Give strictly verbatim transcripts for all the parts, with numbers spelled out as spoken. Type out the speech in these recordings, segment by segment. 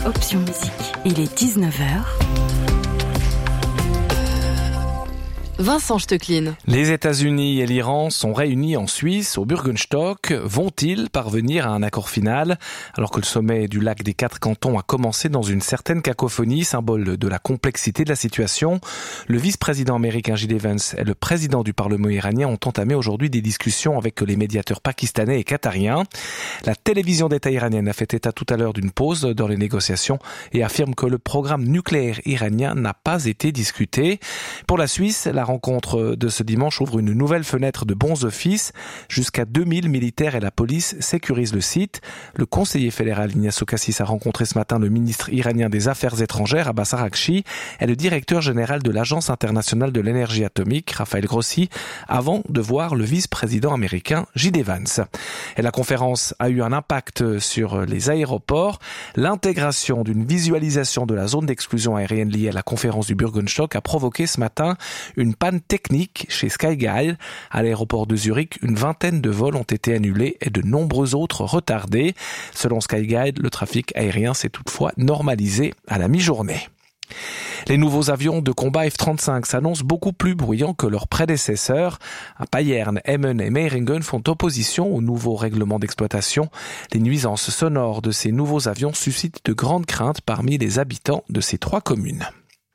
Option Musique. Il est dix-neuf heures. Vincent Stöcklin. Les États-Unis et l'Iran sont réunis en Suisse, au Bürgenstock. Vont-ils parvenir à un accord final? Alors que le sommet du lac des quatre cantons a commencé dans une certaine cacophonie, symbole de la complexité de la situation, le vice-président américain J D Vance et le président du Parlement iranien ont entamé aujourd'hui des discussions avec les médiateurs pakistanais et qatariens. La télévision d'État iranienne a fait état tout à l'heure d'une pause dans les négociations et affirme que le programme nucléaire iranien n'a pas été discuté. Pour la Suisse, la rencontre de ce dimanche ouvre une nouvelle fenêtre de bons offices. Jusqu'à deux mille militaires et la police sécurisent le site. Le conseiller fédéral Ignacio Cassis a rencontré ce matin le ministre iranien des Affaires étrangères, Abbas Araghchi, et le directeur général de l'Agence internationale de l'énergie atomique, Rafael Grossi, avant de voir le vice-président américain J D Vance. Et la conférence a eu un impact sur les aéroports. L'intégration d'une visualisation de la zone d'exclusion aérienne liée à la conférence du Bürgenstock a provoqué ce matin une panne technique chez Skyguide. À l'aéroport de Zurich, une vingtaine de vols ont été annulés et de nombreux autres retardés. Selon Skyguide, le trafic aérien s'est toutefois normalisé à la mi-journée. Les nouveaux avions de combat F trente-cinq s'annoncent beaucoup plus bruyants que leurs prédécesseurs. À Payerne, Emmen et Meiringen font opposition au nouveau règlement d'exploitation. Les nuisances sonores de ces nouveaux avions suscitent de grandes craintes parmi les habitants de ces trois communes.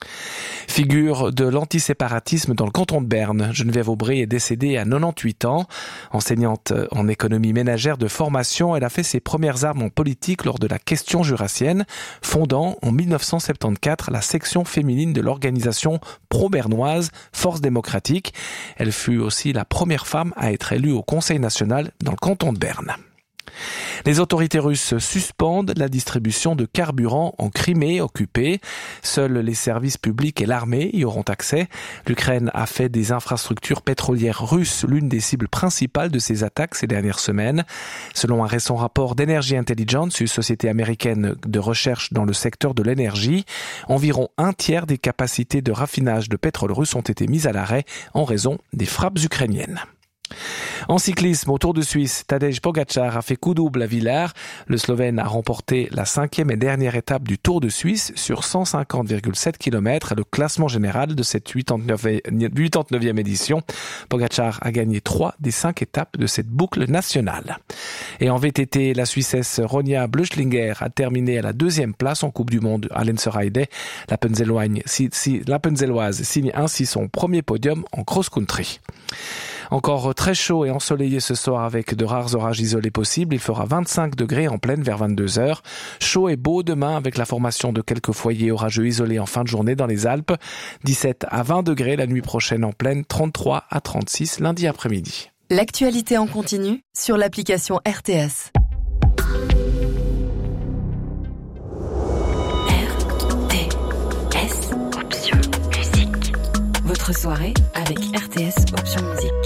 Figure de l'antiséparatisme dans le canton de Berne, Geneviève Aubry est décédée à quatre-vingt-dix-huit ans. Enseignante en économie ménagère de formation, elle a fait ses premières armes en politique lors de la question jurassienne, fondant en dix-neuf cent soixante-quatorze la section féminine de l'organisation pro-bernoise Force démocratique. Elle fut aussi la première femme à être élue au Conseil national dans le canton de Berne. Les autorités russes suspendent la distribution de carburant en Crimée occupée. Seuls les services publics et l'armée y auront accès. L'Ukraine a fait des infrastructures pétrolières russes l'une des cibles principales de ses attaques ces dernières semaines. Selon un récent rapport d'Energy Intelligence, une société américaine de recherche dans le secteur de l'énergie, environ un tiers des capacités de raffinage de pétrole russe ont été mises à l'arrêt en raison des frappes ukrainiennes. En cyclisme, au Tour de Suisse, Tadej Pogačar a fait coup double à Villars. Le Slovène a remporté la cinquième et dernière étape du Tour de Suisse sur cent cinquante virgule sept kilomètres. Le classement général de cette quatre-vingt-neuvième édition, Pogačar a gagné trois des cinq étapes de cette boucle nationale. Et en V T T, la Suissesse Ronja Blöchlinger a terminé à la deuxième place en Coupe du Monde à Lenzerheide. La Penzelloise signe ainsi son premier podium en cross-country. Encore très chaud et ensoleillé ce soir avec de rares orages isolés possibles. Il fera vingt-cinq degrés en pleine vers vingt-deux heures. Chaud et beau demain avec la formation de quelques foyers orageux isolés en fin de journée dans les Alpes. dix-sept à vingt degrés la nuit prochaine en pleine, trente-trois à trente-six lundi après-midi. L'actualité en continu sur l'application R T S. R T S Option Musique. Votre soirée avec R T S Option Musique.